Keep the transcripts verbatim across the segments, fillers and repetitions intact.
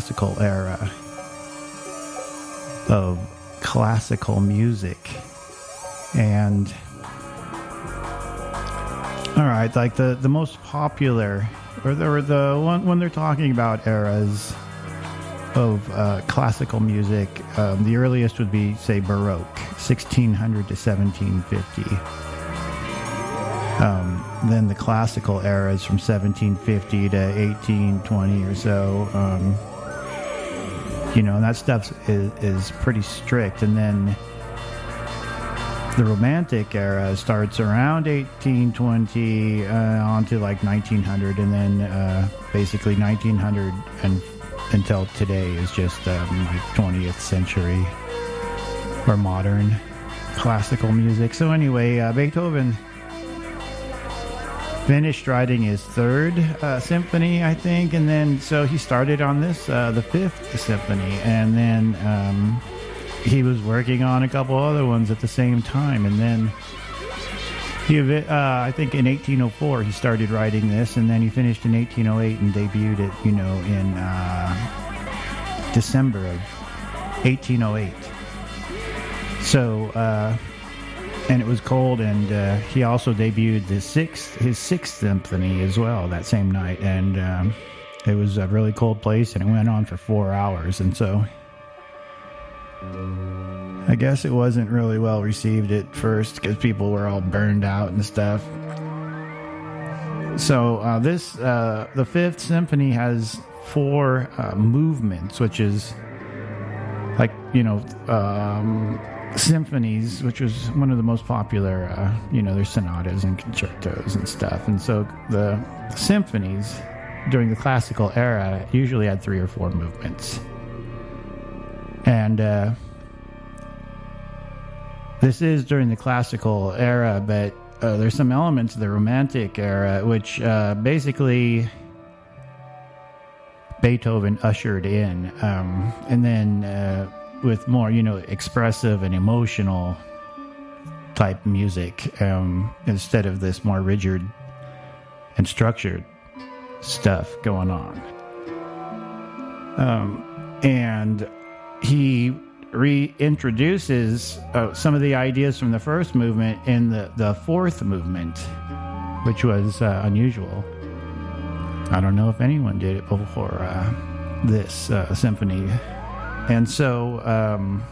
classical era of classical music. And all right, like the, the most popular, or the, or the one when they're talking about eras of uh, classical music, um, the earliest would be, say, Baroque, sixteen hundred to seventeen fifty. Um, then the classical era is from seventeen fifty to eighteen twenty or so. Um, you know, and that stuff is, is pretty strict. And then the Romantic era starts around eighteen twenty uh, on to like nineteen hundred, and then uh, basically nineteen hundred and until today is just um, like twentieth century or modern classical music. So anyway, uh, Beethoven finished writing his third uh, symphony, I think, and then so he started on this, uh, the fifth symphony, and then um, he was working on a couple other ones at the same time, and then he, uh, I think in eighteen oh four he started writing this, and then he finished in eighteen oh eight and debuted it, you know, in uh, December of eighteen oh eight. So, uh, and it was cold, and uh, he also debuted the sixth, his sixth symphony as well that same night, and um, it was a really cold place, and it went on for four hours, and so I guess it wasn't really well received at first because people were all burned out and stuff. So uh, this, uh, the Fifth Symphony has four uh, movements, which is like, you know, um, symphonies, which was one of the most popular, uh, you know, there's sonatas and concertos and stuff. And so the symphonies during the classical era usually had three or four movements. And uh, this is during the classical era, but uh, there's some elements of the Romantic era, which uh, basically Beethoven ushered in. Um, and then uh, with more, you know, expressive and emotional type music, um, instead of this more rigid and structured stuff going on. Um, and he reintroduces uh, some of the ideas from the first movement in the, the fourth movement, which was uh, unusual. I don't know if anyone did it before uh, this uh, symphony. And so um,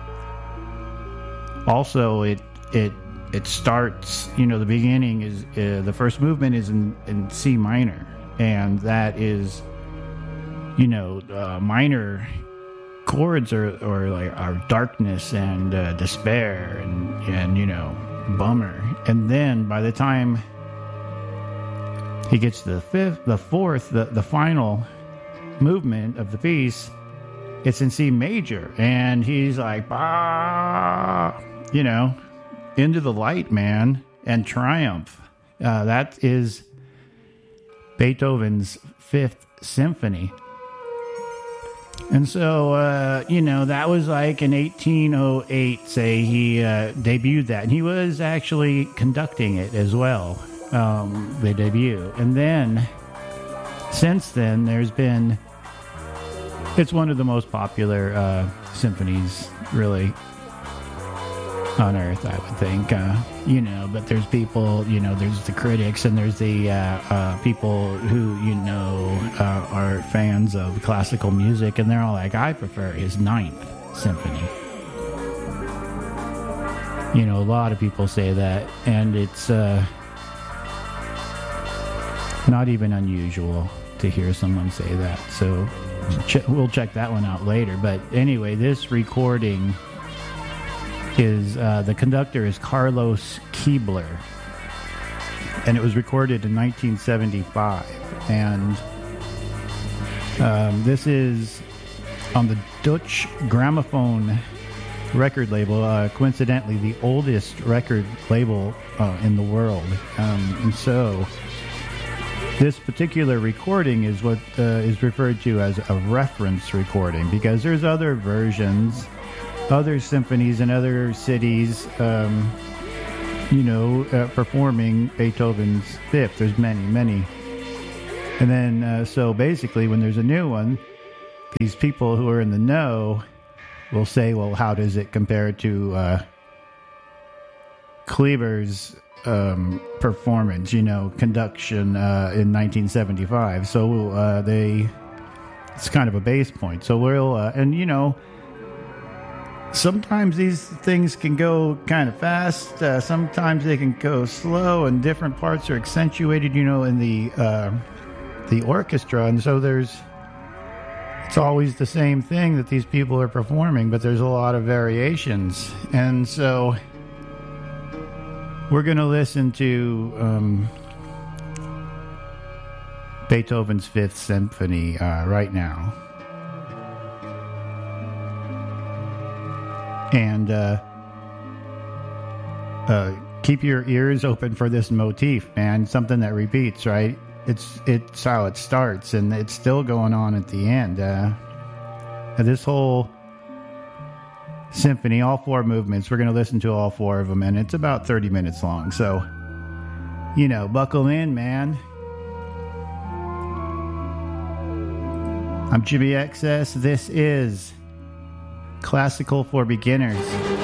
also it it it starts, you know, the beginning is uh, the first movement is in, in C minor, and that is, you know, uh, minor chords are, or like are darkness and uh, despair and and you know, bummer. And then by the time he gets to the fifth, the fourth, the, the final movement of the piece, it's in C major, and he's like, ah, you know, into the light, man, and triumph. Uh, that is Beethoven's Fifth Symphony. And so, uh, you know, that was like in eighteen oh eight, say, he uh, debuted that. And he was actually conducting it as well, um, the debut. And then, since then, there's been, it's one of the most popular uh, symphonies, really, on Earth, I would think. Uh, you know, but there's people, you know, there's the critics, and there's the uh, uh, people who, you know, uh, are fans of classical music, and they're all like, I prefer his Ninth Symphony. You know, a lot of people say that, and it's uh, not even unusual to hear someone say that. So ch- we'll check that one out later. But anyway, this recording is, uh, the conductor is Carlos Keibler, and it was recorded in nineteen seventy-five, and um, this is on the Deutsche Grammophon record label, uh, coincidentally the oldest record label uh, in the world. Um, and so this particular recording is what uh, is referred to as a reference recording, because there's other versions, other symphonies in other cities, um, you know, uh, performing Beethoven's Fifth. There's many, many. And then, uh, so basically, when there's a new one, these people who are in the know will say, well, how does it compare to uh, Kleber's um, performance, you know, conduction uh, in nineteen seventy-five? So uh, they, it's kind of a base point. So we'll, uh, and you know, sometimes these things can go kind of fast. Uh, sometimes they can go slow, and different parts are accentuated, you know, in the uh, the orchestra. And so there's, it's always the same thing that these people are performing, but there's a lot of variations. And so we're going to listen to um, Beethoven's Fifth Symphony uh, right now. And uh, uh, keep your ears open for this motif, man. Something that repeats, right? It's it's how it starts, and it's still going on at the end. Uh, this whole symphony, all four movements, we're going to listen to all four of them, and it's about thirty minutes long. So, you know, buckle in, man. I'm Jimmy X S. This is Classical for Beginners.